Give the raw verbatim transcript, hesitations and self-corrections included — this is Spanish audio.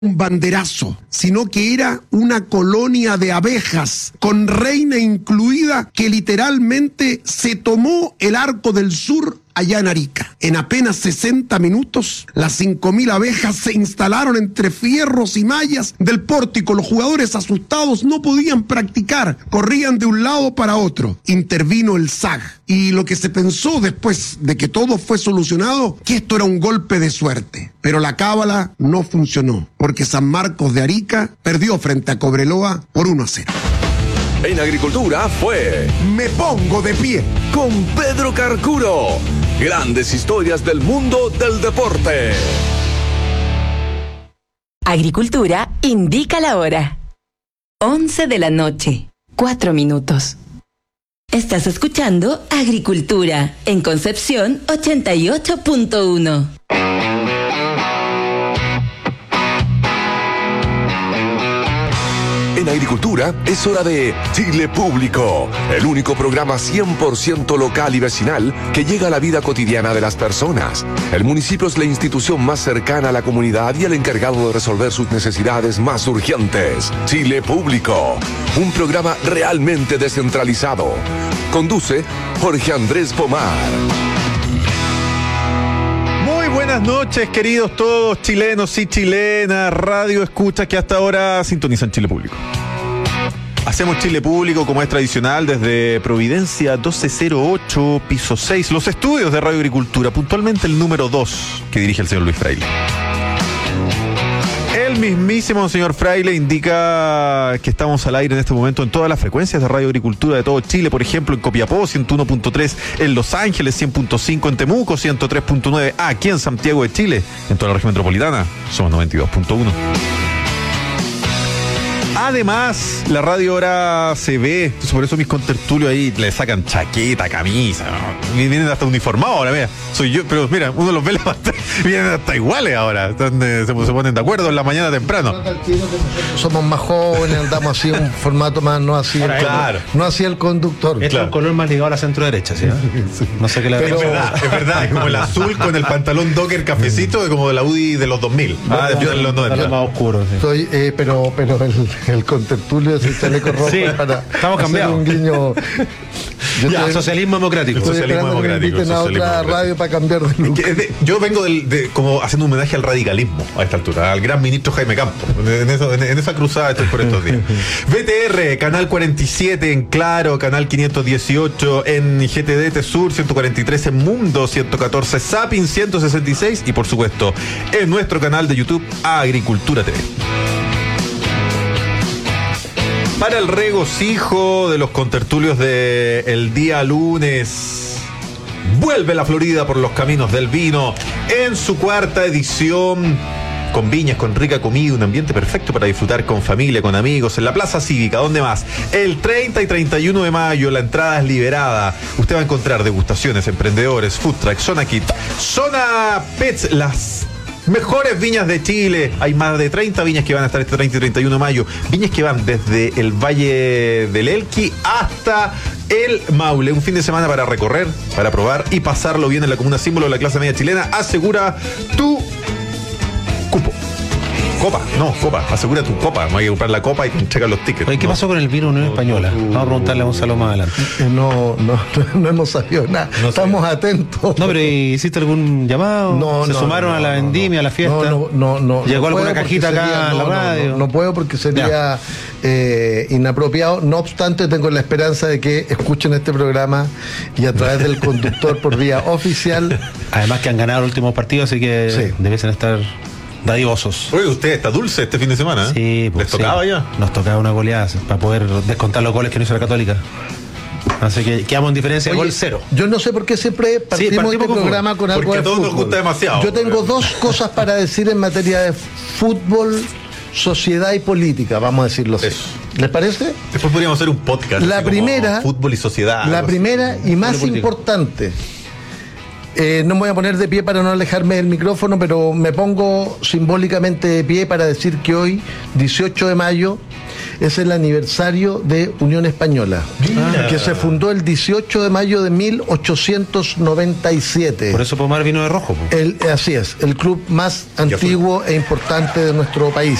un banderazo, sino que era una colonia de abejas, con reina incluida, que literalmente se tomó el Arco del Sur allá en Arica. En apenas sesenta minutos, las cinco mil abejas se instalaron entre fierros y mallas del pórtico. Los jugadores asustados no podían practicar, corrían de un lado para otro. Intervino el S A G. Y lo que se pensó después de que todo fue solucionado, que esto era un golpe de suerte. Pero la cábala no funcionó, porque San Marcos de Arica perdió frente a Cobreloa por uno a cero. En Agricultura fue Me pongo de pie con Pedro Carcuro. Grandes historias del mundo del deporte. Agricultura indica la hora. once de la noche, cuatro minutos. Estás escuchando Agricultura en Concepción ochenta y ocho punto uno. En Agricultura es hora de Chile Público, el único programa cien por ciento local y vecinal que llega a la vida cotidiana de las personas. El municipio es la institución más cercana a la comunidad y el encargado de resolver sus necesidades más urgentes. Chile Público, un programa realmente descentralizado. Conduce Jorge Andrés Pomar. Buenas noches, queridos todos chilenos y chilenas, radio escuchas que hasta ahora sintonizan Chile Público. Hacemos Chile Público como es tradicional desde Providencia doce cero ocho, piso seis, los estudios de Radio Agricultura, puntualmente el número dos que dirige el señor Luis Fraile. El mismísimo señor Fraile indica que estamos al aire en este momento en todas las frecuencias de Radio Agricultura de todo Chile, por ejemplo en Copiapó ciento uno punto tres, en Los Ángeles cien punto cinco, en Temuco ciento tres punto nueve, aquí en Santiago de Chile, en toda la región metropolitana somos noventa y dos punto uno. Además, la radio ahora se ve, entonces por eso mis contertulios ahí le sacan chaqueta, camisa, ¿no? Vienen hasta uniformados ahora, mira, soy yo, pero mira, uno los ve, vienen hasta iguales ahora, están, eh, se, se ponen de acuerdo en la mañana temprano. Somos más jóvenes, andamos así en un formato más, no así, el, claro. no así el conductor. Este claro. Es un color más ligado a la centro derecha, ¿sí? Sí. No sé qué le Pero, es verdad, es verdad, es como el azul con el pantalón docker cafecito, como de la U D I de los dos mil. Bueno, ah, de yo, los noventa. Más oscuro, sí. Soy, eh, pero, pero el, el contertulio es el chaleco rojo sí, para estamos hacer cambiados. un guiño. Yo ya, estoy, socialismo democrático. Estoy socialismo democrático. Que me a otra radio para cambiar de look. De, yo vengo del, de, como haciendo un homenaje al radicalismo a esta altura, al gran ministro Jaime Campos. En, eso, en, en esa cruzada estoy por estos días. V T R, canal cuarenta y siete en Claro, canal quinientos dieciocho en G T D T-Sur, ciento cuarenta y tres en Mundo, ciento catorce Zapping, ciento sesenta y seis y por supuesto en nuestro canal de YouTube Agricultura T V. Para el regocijo de los contertulios del día lunes, vuelve la Florida por los caminos del vino en su cuarta edición, con viñas, con rica comida, un ambiente perfecto para disfrutar con familia, con amigos, en la Plaza Cívica. ¿Dónde más? El treinta y treinta y uno de mayo, la entrada es liberada. Usted va a encontrar degustaciones, emprendedores, food truck, zona kit, zona pets, las mejores viñas de Chile. Hay más de treinta viñas que van a estar este treinta y treinta y uno de mayo. Viñas que van desde el Valle del Elqui hasta el Maule. Un fin de semana para recorrer, para probar y pasarlo bien en la comuna símbolo de la clase media chilena. Asegura tu cupo. Copa, no, copa, asegura tu copa. No hay que comprar la copa y te entregan los tickets. Oye, ¿qué no. pasó con el vino Unión no, Española? No, Vamos a preguntarle a Gonzalo más adelante. No, no, no hemos sabido nada. No Estamos sé. atentos. No, pero ¿hiciste algún llamado? No, ¿Se no, sumaron no, a la no, vendimia, a la fiesta? No, no, no. no ¿Llegó no alguna cajita acá sería, en la no, radio? No, no, no puedo porque sería eh, inapropiado. No obstante, tengo la esperanza de que escuchen este programa y a través del conductor por vía oficial. Además que han ganado los últimos partidos, así que sí. Debiesen estar dadivosos. Oye, usted está dulce este fin de semana, ¿eh? Sí, pues, ¿les tocaba sí. ya? Nos tocaba una goleada para poder descontar los goles que no hizo la Católica. Así que quedamos en diferencia de gol cero. Yo no sé por qué siempre partimos, sí, partimos este con programa con algo porque de a todos fútbol. Nos gusta demasiado. Yo tengo dos cosas para decir en materia de fútbol, sociedad y política, vamos a decirlo así. Eso. ¿Les parece? Después podríamos hacer un podcast. La primera, fútbol y sociedad. La primera y más importante. Eh, no me voy a poner de pie para no alejarme del micrófono, pero me pongo simbólicamente de pie para decir que hoy, dieciocho de mayo, es el aniversario de Unión Española, Mira. que se fundó el dieciocho de mayo de mil ochocientos noventa y siete. Por eso Pomar vino de rojo. Po. El, así es, el club más Ya fue. antiguo e importante de nuestro país.